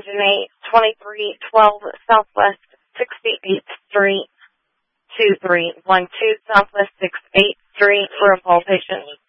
Engine 8, 2312 Southwest 68th Street, 2312 Southwest 68th Street for a call patient.